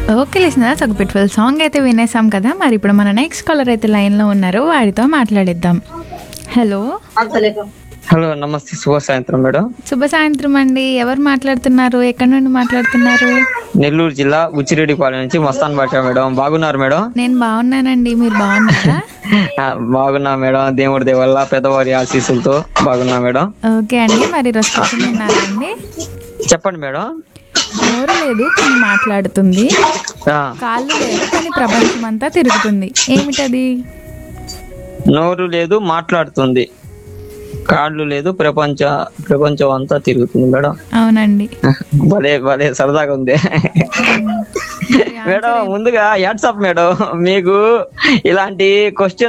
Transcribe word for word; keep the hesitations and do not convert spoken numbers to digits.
Okay listeners, ఒక beautiful song అయితే వినేసాం కదా. మరి ఇప్పుడు మన నెక్స్ట్ కాలర్ అయితే లైన్లో ఉన్నారు, వారితో మాట్లాడిద్దాం. హలో హలో, నమస్తే, శుభ సాయంత్రం మేడం. శుభ సాయంత్రం అండి. ఎవరు మాట్లాడుతున్నారు? ఎక్కడి నుండి మాట్లాడుతున్నారు? నెల్లూరు జిల్లా ఉచ్చిరెడ్డిపాలెం నుంచి మస్తాన్ బాషా మేడం. బాగున్నారు మేడం? నేను బాగున్నానండి, మీరు బాగున్నారా? ఆ, బాగున్నా మేడం, దేవుడి దయ వల్ల పెద్దవారి ఆశీస్సులతో బాగున్నా మేడం. ఓకే అండి, మరి ఈరోజు క్వశ్చన్ విన్నారండి. చెప్పండి మేడం. నోరు లేదు కానీ మాట్లాడుతుంది, ఆ, కాళ్ళు లేదు కానీ ప్రపంచం అంతా తిరుగుతుంది, ఏమిటది? నోరు లేదు మాట్లాడుతుంది, కాళ్ళు లేదు ప్రపంచ ప్రపంచం అంతా తిరుగుతుంది మేడం. అవునండి. భలే భలే సరదాగా ఉంది మేడం. ముందుగా వాట్సాప్ మేడం, మీకు ఇలాంటి క్వశ్చన్